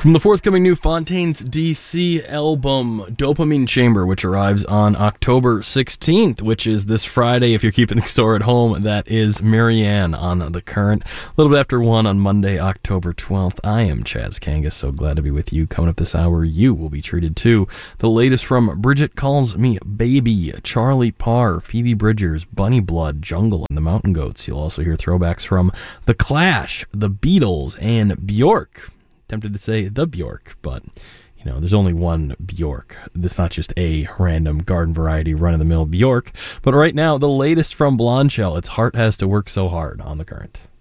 From the forthcoming new Fontaines DC album, Dopamine Chamber, which arrives on October 16th, which is this Friday. If you're keeping the score at home, that is Marianne on The Current. A little bit after 1 on Monday, October 12th. I am Chaz Kangas, so glad to be with you. Coming up this hour, you will be treated to the latest from Bridget Calls Me Baby, Charlie Parr, Phoebe Bridgers, Bunny Blood, Jungle, and the Mountain Goats. You'll also hear throwbacks from The Clash, The Beatles, and Bjork. Tempted to say the Bjork, but there's only one Bjork. This is not just a random garden variety run-of-the-mill Bjork. But right now, the latest from Blondshell, Its Heart Has to Work So Hard on The Current.